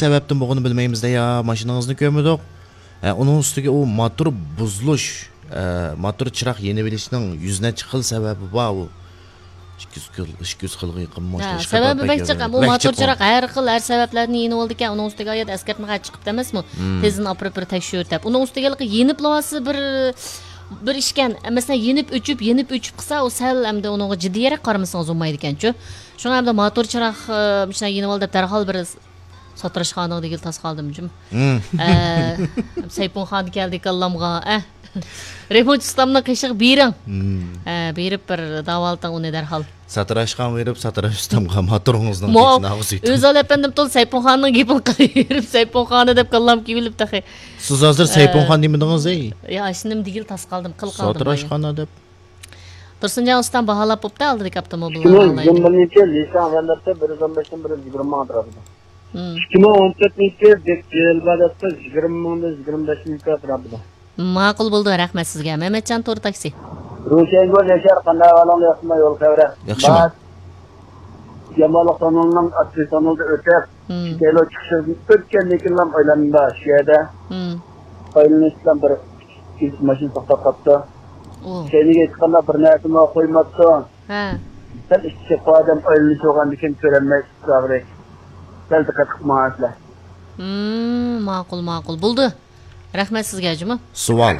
sebepten bunu bilmeyimizde ya maşinanızı görmedik. Onun üstüge o motor buzuluş, motor çırak yeni bilişinin yüzüne çıkıl sebebi var o. 200 xilga yaqin mashina sababi bekchiq bu motor chiroq har xil har sabablarni yenib oldi ekan uning ustiga oyat eskartmaga chiqibdi emasmi tezini olib bir tekshir deb uning ustiga yenib lavasi bir ishkan masalan yenib o'chib qilsa u sal hamda unga jiddiyroq qaramasangiz bo'lmaydi ekan-ku shunga hamda motor chiroq mashina yenib oldi deb darhol bir sotirishxonaga degil tas qoldim jim saypunxon keldi kallamga remont ustamni qiyshiq bering berib bir davoltang uni darhol satirashxon berib satirash ustamga motoringizni ichini og'ziydi o'zi efendim to'l saypunxonning gapini qilib saypunxoni deb kallam kelib taxi siz hozir saypunxon demedingiz yo ishnim degil tas qoldim qil qoldim satirashxona deb tursunjon ustam baholab bo'pti aldiki avtomobilni Shuningdek, lisan vendorda 115 dan 120 ming atrofida. 2014-chi dekabrdda 20 mingdan 25 ming atrofida. Ma'qul bo'ldi, rahmat sizga. Mehmetjon To'r taksi. Ro'shangol yashar qanday valon yaxshimi yo'l qavra. Yaxshimi. Jamoliq tonunning asosiy o'tib, kelo chiqishni o'tgandan keyin ham o'ylandim shu yerda. Qo'yilishdan bir mashina to'xtab qoldi. Keniga chiqqanda bir narsani qo'ymabdi. Sen ishchi qo'ydim o'ylanib olgandan keyin ko'rolmay sabri. Sen diqqat qilmaslar. Ma'qul bo'ldi. Rahmat sizga juma. Savol.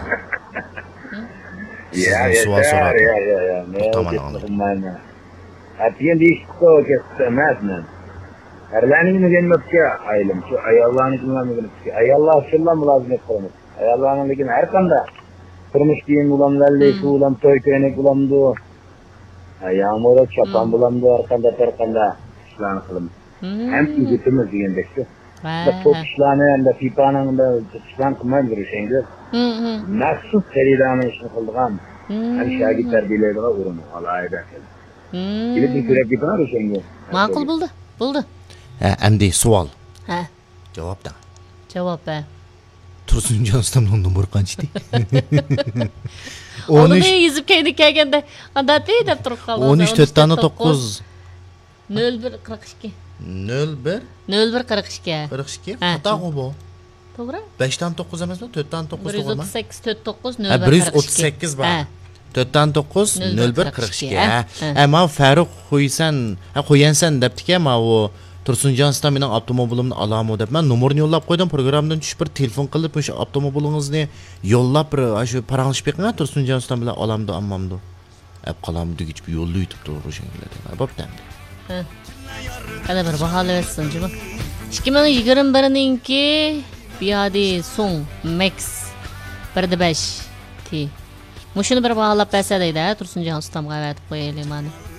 Savol so'radi. Ya. Atiyendi ishqo kesmezmen. Erlaning mügenmekçe aylım. Şu ayallarını mügenmekçe. Ayallar şundan mülazmet kılınır. Ayallarının lekin her kanda. Turmuş diyeyim ulan velli, şu ulan toy köynek ulandı. Yağmurda çapan bulandı, arkanda işlerini kılınır. Hem tüzütümüz diyendek şu. Top işlerini hem de pipanın da işlerini kılmayın bir şeyinde. Naksus seridanın işini kıldıgan. Hem şagit terbiyelerine uğrunu. Allah'a ederken. Gidip bir sürekli bana bir şeyinde. Ma'qul bo'ldi. Endi savol. Javobdan. Javob Tursunjon ustamning nomeri qanchadi? Onu yezib kelganda qanday deb turib qoldi. 13 4 0142. 01 42. Xato bu. To'g'ri? 5 dan 9 emasmi? 4 dan 9 to'g'rimi? 138 49 01 138 bor. 4 dan 9 01 42. Men Farruh qo'yansan debdiki, men u Tursunjon ustam mening avtomobilimni olamo deb men nomerini yo'llab qo'ydim. Programmadan tushib bir telefon qilib o'sha avtomobilingizni yo'llab bir shu paranglashib beqing, Tursunjon ustam bilan olamdi, ammamdi. Qalamdi gich bir yo'lda yutib turib o'shangilar. Bo'pti. Qana bir baholab etsin juma. 2021-ninki Biyadi Sung Max 1.5 T. Mushuni bir baholab bersa deydi, Tursunjon ustamga aytib qo'yaylik mana.